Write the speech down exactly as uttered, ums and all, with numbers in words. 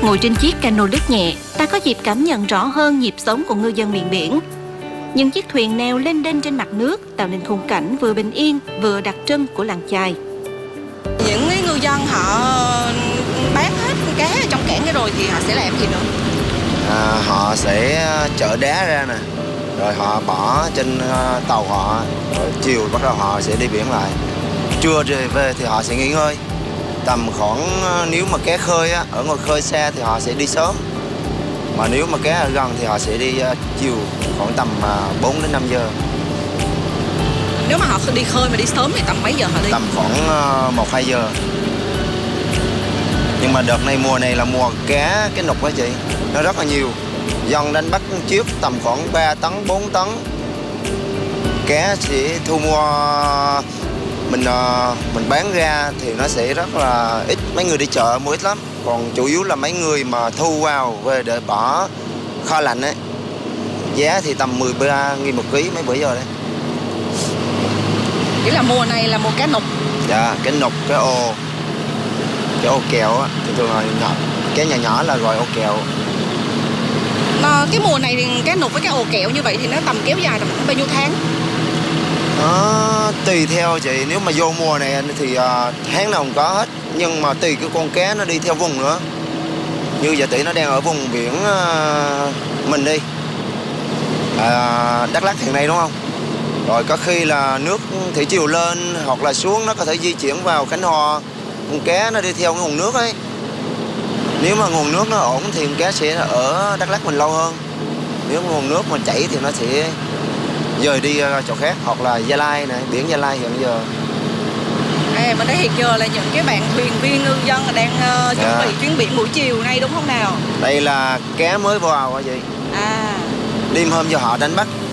Ngồi trên chiếc cano lướt nhẹ, ta có dịp cảm nhận rõ hơn nhịp sống của ngư dân miền biển. Những chiếc thuyền neo lênh đênh trên mặt nước tạo nên khung cảnh vừa bình yên vừa đặc trưng của làng chài. Những cái ngư dân họ bán hết cá ở trong cảng cái rồi thì họ sẽ làm gì nữa? À, họ sẽ chở đá ra nè, rồi họ bỏ trên tàu họ, rồi chiều bắt đầu họ sẽ đi biển lại. Trưa về thì họ sẽ nghỉ ngơi. Tầm khoảng nếu mà cá khơi á, ở ngoài khơi xa thì họ sẽ đi sớm. Mà nếu mà cá ở gần thì họ sẽ đi uh, chiều khoảng tầm uh, bốn đến năm giờ. Nếu mà họ đi khơi mà đi sớm thì tầm mấy giờ họ đi? Tầm khoảng uh, một hai giờ. Nhưng mà đợt này mùa này là mùa cá cái nục á chị, nó rất là nhiều. Dân đánh bắt trước tầm khoảng ba tấn, bốn tấn. Cá sẽ thu mua mình uh, mình bán ra thì nó sẽ rất là ít, mấy người đi chợ mua ít lắm. Còn chủ yếu là mấy người mà thu vào về để bỏ kho lạnh ấy. Giá thì tầm mười ba nghìn một ký mấy bữa giờ đấy. Chỉ là mùa này là mùa cá nục. Dạ, cái nục, cái ô, cái ô kèo á, thì thường là nhỏ, cái nhỏ nhỏ là gọi ô kèo. Nó, cái mùa này thì cá nục với cái ồ kẹo như vậy thì nó tầm kéo dài tầm bao nhiêu tháng? Nó tùy theo chị, nếu mà vô mùa này thì uh, tháng nào cũng có hết. Nhưng mà tùy cái con cá nó đi theo vùng nữa. Như giờ tỷ nó đang ở vùng biển uh, mình đi uh, Đắk Lắk hiện nay đúng không? Rồi có khi là nước thủy triều lên hoặc là xuống, nó có thể di chuyển vào Khánh Hòa. Con cá nó đi theo cái nguồn nước ấy. Nếu mà nguồn nước nó ổn thì con cá sẽ ở Đắk Lắk mình lâu hơn. Nếu mà nguồn nước mà chảy thì nó sẽ dời đi chỗ khác, hoặc là Gia Lai này, biển Gia Lai hiện giờ. À, mình thấy hiện giờ là những cái bạn thuyền viên ngư dân đang uh, chuẩn bị chuyến biển buổi chiều nay đúng không nào? Đây là cá mới vào hả chị? À. Đêm hôm giờ họ đánh bắt